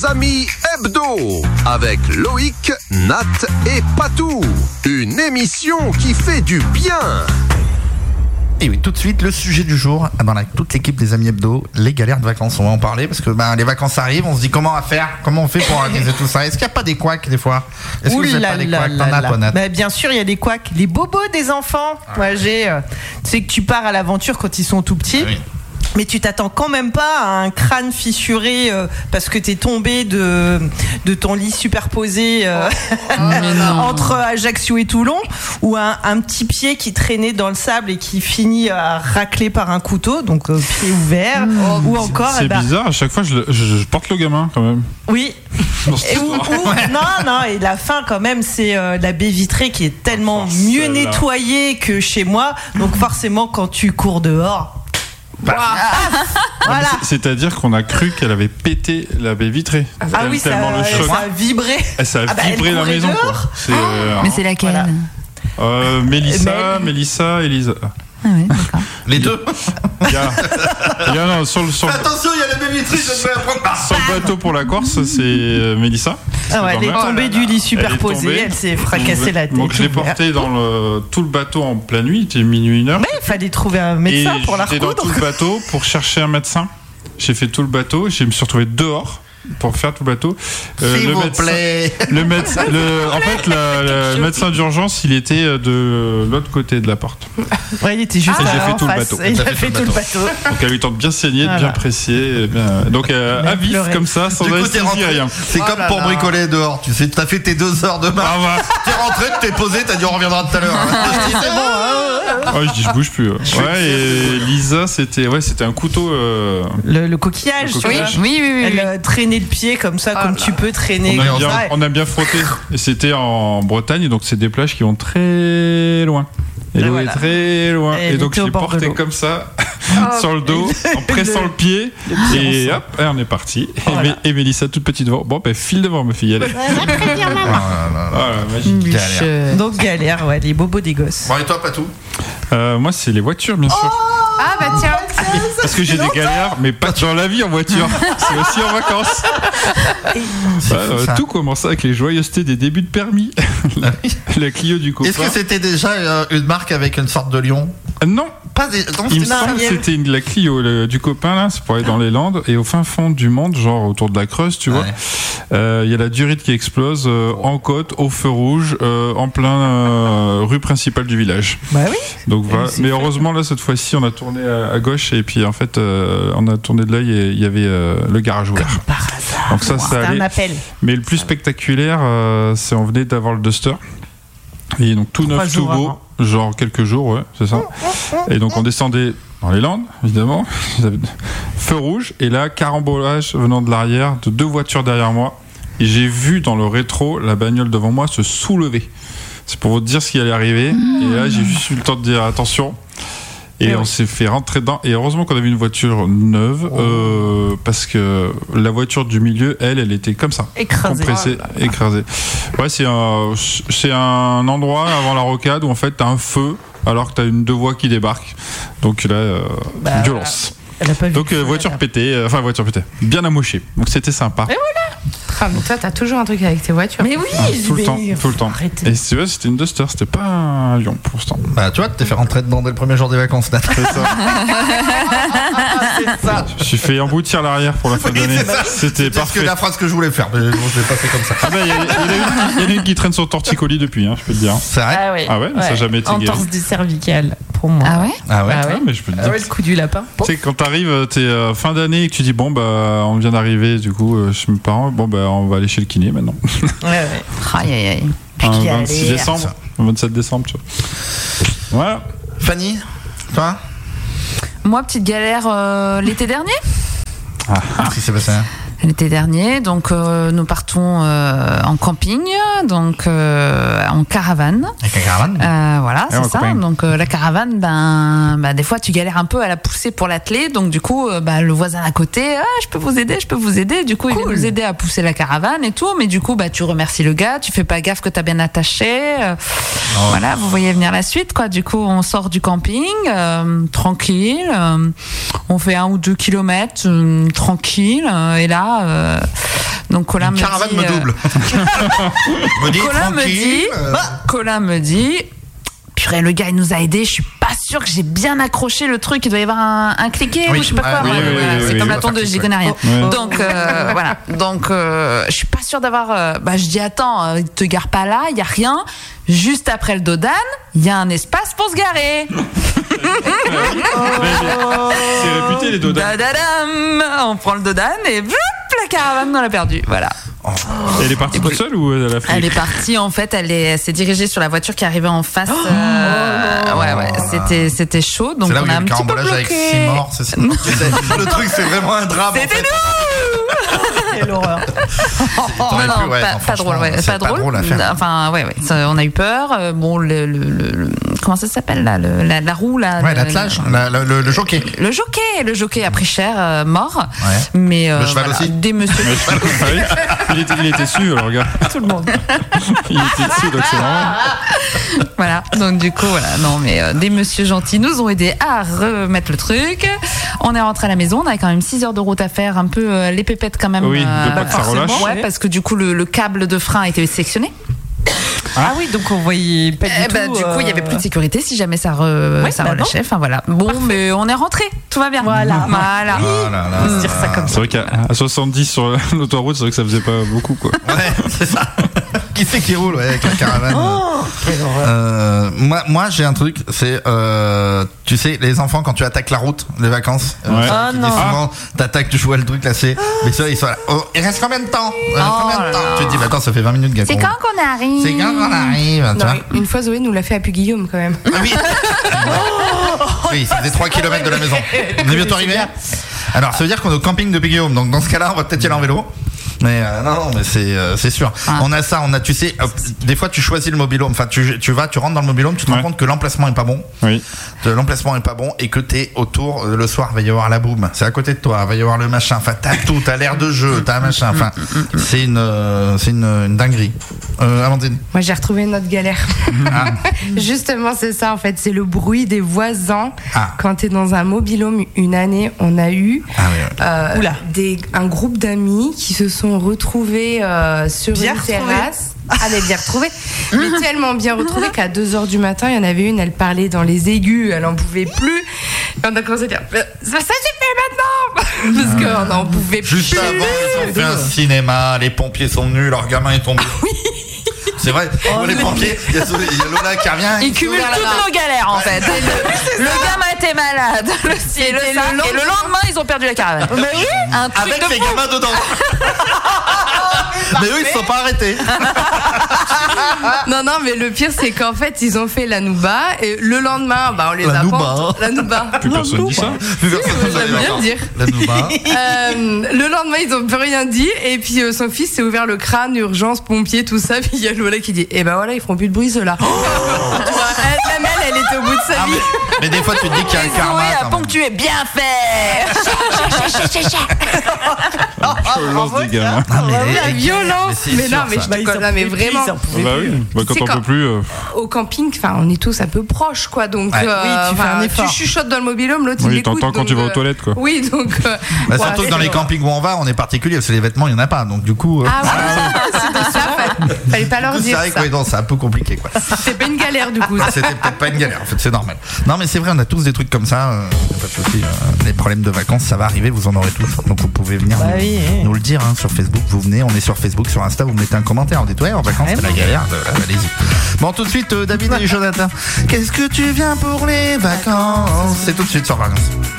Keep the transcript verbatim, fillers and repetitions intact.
Amis Hebdo avec Loïc, Nat et Patou. Une émission qui fait du bien. Et oui, tout de suite, le sujet du jour, dans la, toute l'équipe des Amis Hebdo, les galères de vacances. On va en parler parce que ben, les vacances arrivent, on se dit comment on va faire, comment on fait pour organiser tout ça. Est-ce qu'il n'y a pas des couacs des fois? Est-ce Ouh que vous là pas des là couacs? là T'en as, là. toi, Nat? Bah, bien sûr, il y a des couacs. Les bobos des enfants. Ah. Moi, j'ai, euh, tu sais que tu pars à l'aventure quand ils sont tout petits. Ah oui. Mais tu t'attends quand même pas à un crâne fissuré euh, parce que t'es tombé de, de ton lit superposé euh, entre Ajaccio et Toulon, ou un, un petit pied qui traînait dans le sable et qui finit à racler par un couteau, donc euh, pied ouvert, mmh. ou encore... C'est eh ben, bizarre, à chaque fois je, le- je- je porte le gamin quand même. oui. Et ou- ou- non, non, et la fin quand même, c'est euh, la baie vitrée qui est tellement Oh, mieux celle-là. nettoyée que chez moi, donc forcément quand tu cours dehors... Bah, Voilà. C'est-à-dire qu'on a cru qu'elle avait pété la baie vitrée. Ah oui, ça, tellement le choc. ça a vibré. Eh, ça a Ah bah, elle vibré la courait maison. Quoi. dehors. C'est, euh, Mais c'est laquelle? Voilà. euh, Mélissa, Mel. Mélissa, Elisa. Ah ouais, d'accord. les deux. Il y a, il y a non, sur, le, sur, le, Attention, il y a la baie vitrée, je vais apprendre. sur le bateau pour la Corse, c'est euh, Mélissa. Ah ouais, C'est elle est normal. tombée du lit Elle est superposé, tombée. elle s'est fracassée la tête. Donc je l'ai ouverte. portée dans le, tout le bateau en pleine nuit, il était minuit, une heure. Mais il fallait trouver un médecin Et pour la j'étais dans recoudre. tout le bateau pour chercher un médecin. J'ai fait tout le bateau, je me suis retrouvé dehors pour faire tout le bateau. Euh, S'il le vous médecin- plaît. Le médecin, le, en fait, la- la- le médecin d'urgence, il était de l'autre côté de la porte. Ouais, il était juste Et j'ai là, fait en tout le face. bateau. Et il T'as a fait tout le bateau. Donc elle lui tente bien saigné, Voilà. bien pressé. et Bien... Donc euh, Bien à vif pleuré. comme ça, sans Du coup, t'es anesthésie, rentré. rien. C'est Oh comme là pour là. bricoler dehors. Tu sais, t'as fait tes deux heures de marche. Ah bah, T'es rentré, t'es posé, t'as dit on reviendra tout à l'heure. Je dis, c'est bon, hein. oh, je dis je bouge plus. Ouais, Ouais, et Lisa, c'était ouais, c'était un couteau. euh, Le, le coquillage, Le tu vois. Oui, coquillage. oui, oui, oui. Elle euh, traînait le pied comme ça, comme tu peux traîner. On a, comme bien, ça. on a bien frotté. Et c'était en Bretagne, donc c'est des plages qui vont très loin. Et Et l'eau voilà. est très loin. Et elle Et donc était je au l'ai bord de porté l'eau. comme ça, sur le dos, en pressant le pied. Et hop, et on est parti. Et, Voilà. Mé- et Mélissa, toute petite devant. Bon, ben file devant, ma fille. Allez. Ah là là. Voilà, magique. Galère. Je- Donc galère, ouais, les bobos des gosses. Bon, et toi, Patou? Euh, moi, c'est les voitures, bien sûr. Ah bah tiens. Parce que j'ai des galères, mais pas dans la vie en voiture. C'est aussi en vacances. C'est Ouais, fou, euh, ça. tout commence avec les joyeusetés des débuts de permis. la, la Clio du copain. Est-ce que c'était déjà euh, une marque avec une sorte de lion? Euh, Non, Pas des... non, il me c'était- Non, semble il y que a- c'était une, la Clio le- du copain, là, c'est pour aller dans les Landes. Et au fin fond du monde, genre autour de la Creuse, tu vois, Ouais. euh, il y a la Durite qui explose euh, en côte, au feu rouge, euh, en plein euh, rue principale du village. Bah oui. Donc voilà. c'est Mais fait. heureusement, là, cette fois-ci, on a tourné à, à gauche et puis en fait, euh, on a tourné de l'œil et il y avait euh, le garage ouvert. Par hasard. Donc ça, ça C'était un allait. appel. Mais le plus spectaculaire, euh, c'est on venait d'avoir le Duster. Et donc tout Trois neuf, tout jours beau, avant. genre quelques jours, ouais, c'est ça. Et donc on descendait dans les Landes, évidemment. Feu rouge, et là, carambolage venant de l'arrière, de deux voitures derrière moi. Et j'ai vu dans le rétro la bagnole devant moi se soulever. C'est pour vous dire ce qui allait arriver. Et là, j'ai juste eu le temps de dire attention. Et Eh on oui. s'est fait rentrer dedans. Et heureusement qu'on avait une voiture neuve, euh, parce que la voiture du milieu, elle, elle était comme ça. Écrasé. Compressée, écrasée. Ouais, c'est un, c'est un endroit avant la rocade où en fait t'as un feu alors que t'as une deux voies qui débarque. Donc là, euh, Bah, violence. Elle a pas vu Donc le euh, feu, voiture la pétée, euh, enfin voiture pétée, bien amochée. Donc c'était sympa. Ah, mais toi, t'as toujours un truc avec tes voitures. Mais oui, Ah, tout le mais- temps, tout le temps. Arrêtez. Et si tu veux, c'était une Duster, c'était pas un Lyon pour l'instant. Bah, tu vois, tu t'es fait rentrer dedans dès le premier jour des vacances, Nat. C'est ça. C'est ça. Je suis fait emboutir l'arrière pour la fin Oui, d'année. c'est ça. C'était C'est parfait. que la phrase que je voulais faire, mais bon, je l'ai pas fait comme ça. Ah bah, il y, a- il y en a une- il y en a une qui traîne son torticolis depuis, hein, je peux te dire. C'est vrai? Ah ouais. Ah ouais, ça a jamais été guéri. Entorse du cervical, pour moi. Ah ouais? Ah ouais? Ah ouais. Ah, mais je peux te Ah dire. ouais, le coup du lapin. Tu sais, quand t'arrives, t'es euh, fin d'année et que tu dis bon bah on vient d'arriver du coup euh, chez mes parents, bon bah on va aller chez le kiné maintenant. Ouais, ouais. Aïe, aïe, aïe. Un galère, vingt-six décembre, ça. vingt-sept décembre, tu vois. Voilà. Fanny? Toi? Moi, petite galère euh, l'été dernier. Qu'est-ce qui s'est passé? L'été dernier, donc euh, nous partons euh, en camping, donc euh, en caravane. Avec la caravane? Euh, voilà, Et en c'est ça. camping. Donc euh, la caravane, ben, ben, des fois tu galères un peu à la pousser pour l'atteler. Donc du coup, euh, ben, le voisin à côté, ah, je peux vous aider, je peux vous aider. Du coup, il vient nous aider à pousser la caravane et tout. Mais du coup, bah, tu remercies le gars, tu fais pas gaffe que t'as bien attaché. euh, Voilà, vous voyez venir la suite, quoi. Du coup, on sort du camping, euh, tranquille. euh, on fait un ou deux kilomètres, euh, tranquille. euh, et là, euh, Donc Colin Une me caravane dit, me euh, double. me dit Colin me tranquille. dit, euh, Colin me dit, purée, le gars il nous a aidés, je suis pas sûre que j'ai bien accroché le truc, il doit y avoir un, un cliquet Oui. ou je sais pas quoi. Ah, oui, Voilà, oui, oui, voilà, oui, c'est oui, comme oui, la oui, tondeuse, oui, j'y oui. connais rien. Ouais. Donc euh, voilà, donc euh, je suis pas sûre d'avoir. euh, bah je dis attends, euh, te gare pas là, il y a rien. Juste après le Dodan, il y a un espace pour se garer. C'est réputé les Dodan. Dadadam, on prend le Dodan et bloup, la caravane on l'a perdu. Voilà. Elle est partie toute seule ou elle a fait Elle est partie en fait, elle est, elle s'est dirigée sur la voiture qui arrivait en face. euh, ouais ouais, c'était c'était chaud donc c'est là où on il y a a un eu le petit peu carambolage avec bloqué. six morts. C'est ça. Tu sais, le truc, c'est vraiment un drame. en C'était fait. nous. Quelle horreur. T'aurais non, pu, non, ouais, pas, non, pas drôle, ouais, franchement, pas c'est pas drôle à faire. Enfin, ouais, ouais, ça, on a eu peur. Euh, bon, le, le, le, le- comment ça s'appelle là, le, la, la roue là. Ouais, le- l'attelage, la- le, le, le jockey. Le jockey, le jockey a pris cher, euh, mort. Ouais. Mais euh, Le cheval aussi. des messieurs. Ah oui, il, était, il était dessus, alors regarde. Tout le monde. Il était dessus, donc c'est normal. Voilà, donc du coup, voilà, non, mais euh, des messieurs gentils nous ont aidés à remettre le truc. On est rentré à la maison, on avait quand même six heures de route à faire, un peu euh, les pépettes quand même. Oui, de pas que ça relâche. Ouais, parce que du coup, le, le câble de frein a été sectionné. Ah oui, donc on voyait pas du Eh tout. ben, du coup, il y avait euh, plus de sécurité si jamais ça, re- Ouais, ça bah relâchait. Enfin voilà. Bon, mais on est rentré, tout va bien. Voilà. Voilà. Oh là là. On se dire ça comme C'est ça. vrai qu'à à soixante-dix sur l'autoroute, c'est vrai que ça faisait pas beaucoup, quoi. Ouais, c'est ça. Qui c'est qui roule ouais, avec la caravane Oh, quelle horreur. euh, Moi, moi j'ai un truc, c'est euh, tu sais, les enfants quand tu attaques la route, les vacances, euh, Ouais. Ah tu dis non. souvent, t'attaques, tu joues à le truc là, c'est. Mais ça, ils sont là. Oh, il reste combien de temps Il reste Oh combien de là temps là. Tu te dis, bah, attends, ça fait vingt minutes, gars. C'est qu'on quand roule. qu'on arrive C'est quand qu'on arrive, tu Non, vois. une fois Zoé nous l'a fait à Puy-Guillaume quand même. Ah oui. Oui, ça faisait trois kilomètres de la maison. On est bientôt arrivé. Alors, ça veut dire qu'on est au camping de Guillaume. Donc, dans ce cas-là, on va peut-être y aller en vélo. Mais euh, non, non, mais c'est euh, c'est sûr. Ah. On a ça, on a, tu sais, euh, des fois tu choisis le mobilhome. Enfin, tu, tu vas, tu rentres dans le mobilhome, tu te rends Ouais. compte que l'emplacement est pas bon. Oui. Que L'emplacement est pas bon et que t'es autour. euh, Le soir, va y avoir la boum. C'est à côté de toi. Va y avoir le machin. Enfin, t'as tout. T'as l'air de jeu. T'as un machin. Enfin, c'est une, euh, c'est une, une dinguerie. Euh, Amandine. Moi j'ai retrouvé notre galère. Ah. Justement c'est ça en fait, c'est le bruit des voisins. Ah. Quand t'es dans un mobilhome, une année on a eu Ah oui, oui. euh, Oula. des, un groupe d'amis qui se sont retrouvés euh, sur Bien une retrouvés. terrasse. Ah mais bien retrouvés. Mais tellement bien retrouvés qu'à deux heures du matin, il y en avait une, elle parlait dans les aigus, elle en pouvait plus. Et on a commencé à dire, ça, ça suffit maintenant parce qu'on n'en pouvait plus. Juste avant, ils ont fait un cinéma, les pompiers sont venus, leur gamin est tombé. C'est vrai, les pompiers, il y, a il y a Lola qui revient. Il qui cumule s'ouvre la toutes main. nos galères en fait. Le, le gamin était malade, le ciel, le C'était sac, le et le lendemain ils ont perdu la caravane. Mais oui, un truc Avec de les fou. gamins dedans. Mais eux, ils se sont pas arrêtés. Non, non, mais le pire, c'est qu'en fait, ils ont fait la Nouba et le lendemain, bah, on les La a Nouba. pas. La Nouba. Plus personne dit ça. Plus personne oui, nous a j'aime dit bien encore. le dire. La Nouba. Euh, le lendemain, ils ont plus rien dit. Et puis, euh, son fils s'est ouvert le crâne, urgence, pompier, tout ça. Puis il y a Lola qui dit, eh ben voilà, ils feront plus de bruit, ceux-là. Tu vois, elle, même elle, elle était au bout de sa Ah, vie. mais, mais des fois, tu te dis qu'il y a un karma. Zoé a quand même. ponctué, bien fait. Violence des gamins. Ah, mais les- La les- violence. c'est Mais sûr, non, mais ça. je Bah, te ils connais, en non, mais pouvaient plus, vraiment. ils en pouvaient Bah plus. oui. Bah, quand C'est on quand- peut plus. euh, Au camping, enfin, on est tous un peu proches, quoi. Donc, Ouais. euh, Oui, tu fais enfin, un effort. tu chuchotes dans le mobilhome, l'autre il Oui, écoute. t'entends quand donc, tu vas aux euh, toilettes, quoi. Oui, donc. euh, Bah, ouais, surtout que dans c'est les vrai. campings où on va, on est particulier parce que les vêtements, il y en a pas. Donc, du coup. euh, Ah oui, c'était ça. Fallait, fallait pas leur c'est dire vrai ça. que oui, non, c'est un peu compliqué, quoi. C'est pas une galère, du coup. Ah, C'était peut-être pas une galère, en fait, c'est normal. Non, mais c'est vrai, on a tous des trucs comme ça. euh, y a pas de souci, euh, les problèmes de vacances, ça va arriver, vous en aurez tous. Donc vous pouvez venir Bah nous, oui, oui. nous le dire hein, sur Facebook. Vous venez, on est sur Facebook, sur Insta, vous mettez un commentaire. On dit ouais, en vacances, c'est la galère. euh, Allez-y. Bon, tout de suite, euh, David et Jonathan. Qu'est-ce que tu viens pour les vacances? C'est tout de suite sur Vacances.